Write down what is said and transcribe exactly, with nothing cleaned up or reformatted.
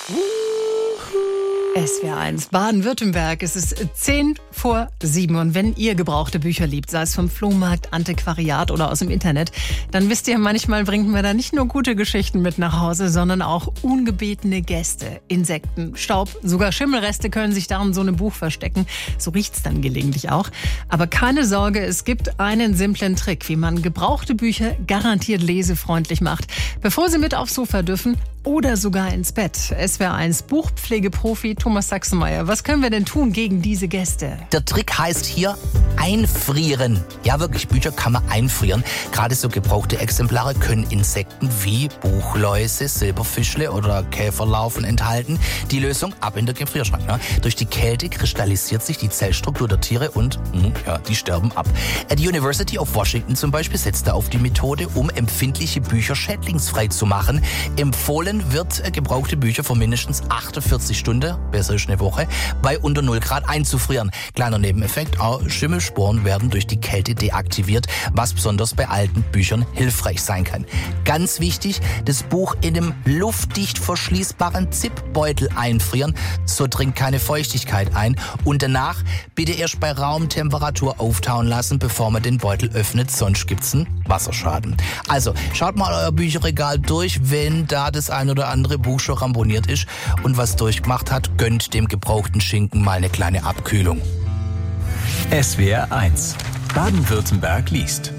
S W R eins Baden-Württemberg. Es ist zehn vor sieben und wenn ihr gebrauchte Bücher liebt, sei es vom Flohmarkt, Antiquariat oder aus dem Internet, dann wisst ihr, manchmal bringen wir da nicht nur gute Geschichten mit nach Hause, sondern auch ungebetene Gäste, Insekten, Staub, sogar Schimmelreste können sich da in so einem Buch verstecken. So riecht's dann gelegentlich auch. Aber keine Sorge, es gibt einen simplen Trick, wie man gebrauchte Bücher garantiert lesefreundlich macht, bevor sie mit aufs Sofa dürfen oder sogar ins Bett. S W R eins Buchpflegeprofi Thomas Sachsenmeier. Was können wir denn tun gegen diese Gäste? Der Trick heißt hier einfrieren. Ja, wirklich, Bücher kann man einfrieren. Gerade so gebrauchte Exemplare können Insekten wie Buchläuse, Silberfischle oder Käferlarven enthalten. Die Lösung ab in der Gefrierschrank. Ne? Durch die Kälte kristallisiert sich die Zellstruktur der Tiere und mh, ja, die sterben ab. Die University of Washington zum Beispiel setzt da auf die Methode, um empfindliche Bücher schädlingsfrei zu machen. Empfohlen wird äh, gebrauchte Bücher für mindestens achtundvierzig Stunden, besser ist eine Woche, bei unter null Grad einzufrieren. Kleiner Nebeneffekt, auch Schimmelsporen werden durch die Kälte deaktiviert, was besonders bei alten Büchern hilfreich sein kann. Ganz wichtig, das Buch in einem luftdicht verschließbaren Zipbeutel einfrieren, so dringt keine Feuchtigkeit ein und danach bitte erst bei Raumtemperatur auftauen lassen, bevor man den Beutel öffnet, sonst gibt's einen Wasserschaden. Also, schaut mal euer Bücherregal durch, wenn da das ein oder andere Buch schon ramponiert ist und was durchgemacht hat, gönnt dem gebrauchten Schinken mal eine kleine Abkühlung. S W R eins Baden-Württemberg liest.